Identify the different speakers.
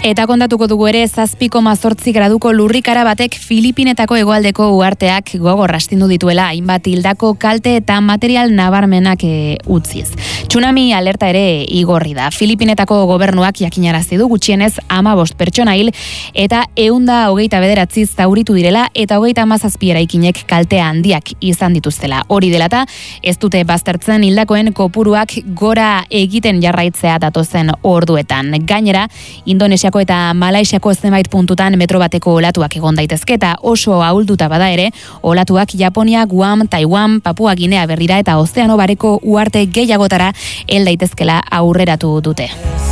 Speaker 1: Eta kontatuko dugu ere 7,8 graduko lurrikara batek Filipinetako hegoaldeko uharteak gogor astindu dituela hainbat hildako kalte eta material nabarmenak utziz. Tsunami alerta ere igorri da. Filipinetako gobernuak jakinarazi du gutxienez 15 pertsona hil eta 129 zauritu direla eta 37 eraikinek kalte handiak izan dituztela. Hori dela eta ez dute baztertzen hildakoen kopuruak gora egiten jarraitzea datozen orduetan. Gainera, Indonesiako eta Malaisiako zenbait puntutan metro bateko olatuak egon daitezke eta oso ahulduta bada ere, olatuak Japonia, Guam, Taiwan, Papua Ginea Berrira eta Ozeano Bareko uharte gehiagotara hel daitezkela aurreratu dute.